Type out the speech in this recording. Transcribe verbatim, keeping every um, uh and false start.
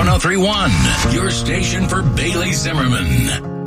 one oh three point one, your station for Bailey Zimmerman.